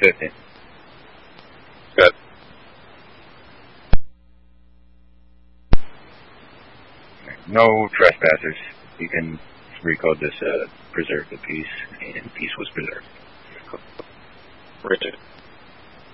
50. Good. No trespassers. You can recode this preserve the peace, and peace was preserved. Richard.